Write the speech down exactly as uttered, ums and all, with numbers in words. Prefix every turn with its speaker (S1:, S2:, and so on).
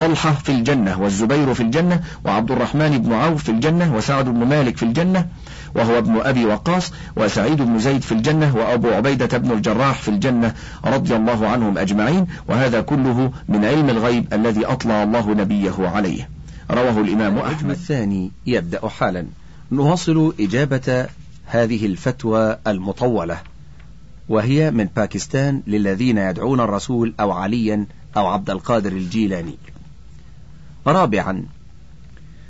S1: وطلحة في الجنة، والزبير في الجنة، وعبد الرحمن بن عوف في الجنة، وسعد بن مالك في الجنة وهو ابن أبي وقاص، وسعيد بن زيد في الجنة، وأبو عبيدة بن الجراح في الجنة رضي الله عنهم أجمعين. وهذا كله من علم الغيب الذي أطلع الله نبيه عليه. رواه الإمام أحمد.
S2: الثاني يبدأ حالا. نواصل إجابة هذه الفتوى المطولة، وهي من باكستان للذين يدعون الرسول أو عليا أو عبد القادر الجيلاني. رابعا،